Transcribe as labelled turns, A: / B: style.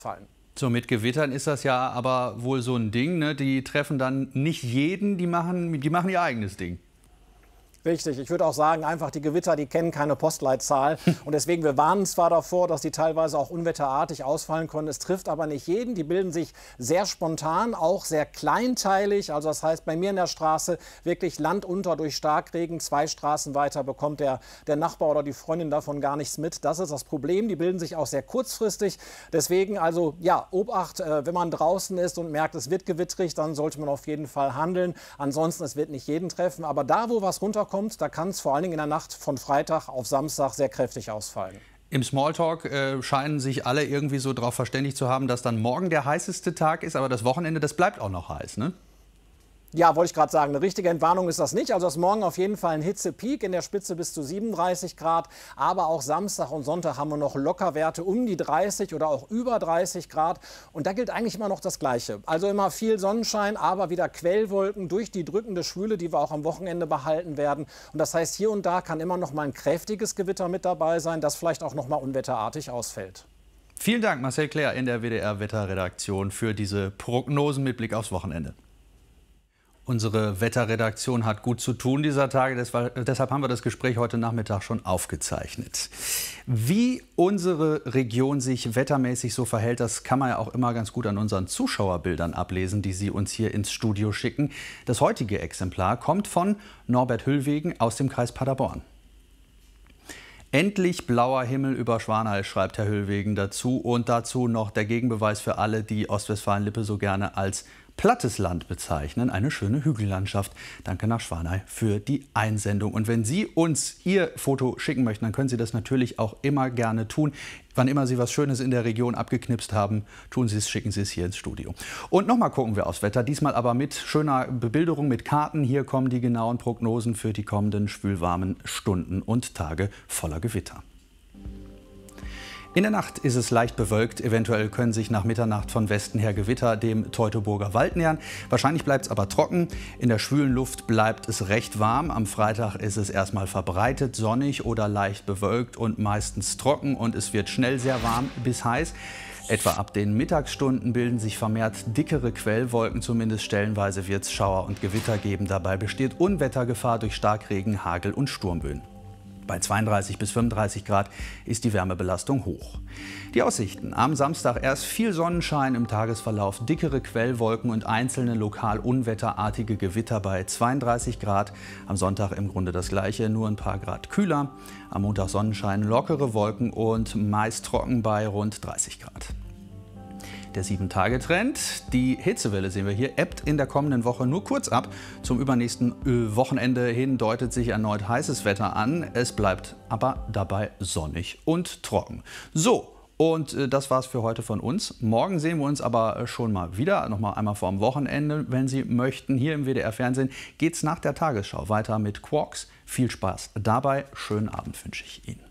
A: fallen.
B: So, mit Gewittern ist das ja aber wohl so ein Ding, ne? Die treffen dann nicht jeden, die machen ihr eigenes Ding.
A: Richtig, ich würde auch sagen, einfach die Gewitter, die kennen keine Postleitzahl und deswegen, wir warnen zwar davor, dass die teilweise auch unwetterartig ausfallen können, es trifft aber nicht jeden, die bilden sich sehr spontan, auch sehr kleinteilig, also das heißt, bei mir in der Straße wirklich Land unter durch Starkregen, 2 Straßen weiter bekommt der Nachbar oder die Freundin davon gar nichts mit, das ist das Problem, die bilden sich auch sehr kurzfristig, deswegen also ja, Obacht, wenn man draußen ist und merkt, es wird gewittrig, dann sollte man auf jeden Fall handeln, ansonsten, es wird nicht jeden treffen, aber da, wo was runterkommt, da kann es vor allen Dingen in der Nacht von Freitag auf Samstag sehr kräftig ausfallen.
B: Im Smalltalk scheinen sich alle irgendwie so darauf verständigt zu haben, dass dann morgen der heißeste Tag ist, aber das Wochenende, das bleibt auch noch heiß, ne?
A: Ja, wollte ich gerade sagen, eine richtige Entwarnung ist das nicht. Also das morgen auf jeden Fall ein Hitzepeak, in der Spitze bis zu 37 Grad. Aber auch Samstag und Sonntag haben wir noch Lockerwerte um die 30 oder auch über 30 Grad. Und da gilt eigentlich immer noch das Gleiche. Also immer viel Sonnenschein, aber wieder Quellwolken durch die drückende Schwüle, die wir auch am Wochenende behalten werden. Und das heißt, hier und da kann immer noch mal ein kräftiges Gewitter mit dabei sein, das vielleicht auch noch mal unwetterartig ausfällt.
B: Vielen Dank, Marcel Clair in der WDR-Wetterredaktion für diese Prognosen mit Blick aufs Wochenende. Unsere Wetterredaktion hat gut zu tun dieser Tage, deshalb haben wir das Gespräch heute Nachmittag schon aufgezeichnet. Wie unsere Region sich wettermäßig so verhält, das kann man ja auch immer ganz gut an unseren Zuschauerbildern ablesen, die Sie uns hier ins Studio schicken. Das heutige Exemplar kommt von Norbert Hüllwegen aus dem Kreis Paderborn. Endlich blauer Himmel über Schwanhals, schreibt Herr Hüllwegen dazu. Und dazu noch der Gegenbeweis für alle, die Ostwestfalen-Lippe so gerne als plattes Land bezeichnen. Eine schöne Hügellandschaft. Danke nach Schwanheim für die Einsendung. Und wenn Sie uns Ihr Foto schicken möchten, dann können Sie das natürlich auch immer gerne tun. Wann immer Sie was Schönes in der Region abgeknipst haben, tun Sie es, schicken Sie es hier ins Studio. Und nochmal gucken wir aufs Wetter, diesmal aber mit schöner Bebilderung, mit Karten. Hier kommen die genauen Prognosen für die kommenden schwülwarmen Stunden und Tage voller Gewitter. In der Nacht ist es leicht bewölkt. Eventuell können sich nach Mitternacht von Westen her Gewitter dem Teutoburger Wald nähern. Wahrscheinlich bleibt es aber trocken. In der schwülen Luft bleibt es recht warm. Am Freitag ist es erstmal verbreitet sonnig oder leicht bewölkt und meistens trocken. Und es wird schnell sehr warm bis heiß. Etwa ab den Mittagsstunden bilden sich vermehrt dickere Quellwolken. Zumindest stellenweise wird es Schauer und Gewitter geben. Dabei besteht Unwettergefahr durch Starkregen, Hagel und Sturmböen. Bei 32 bis 35 Grad ist die Wärmebelastung hoch. Die Aussichten: Am Samstag erst viel Sonnenschein, im Tagesverlauf dickere Quellwolken und einzelne lokal unwetterartige Gewitter bei 32 Grad. Am Sonntag im Grunde das Gleiche, nur ein paar Grad kühler. Am Montag Sonnenschein, lockere Wolken und meist trocken bei rund 30 Grad. Der 7-Tage-Trend, die Hitzewelle sehen wir hier, ebbt in der kommenden Woche nur kurz ab. Zum übernächsten Wochenende hin deutet sich erneut heißes Wetter an. Es bleibt aber dabei sonnig und trocken. So, und das war's für heute von uns. Morgen sehen wir uns aber schon mal wieder, noch mal einmal vorm Wochenende, wenn Sie möchten. Hier im WDR-Fernsehen geht's nach der Tagesschau weiter mit Quarks. Viel Spaß dabei, schönen Abend wünsche ich Ihnen.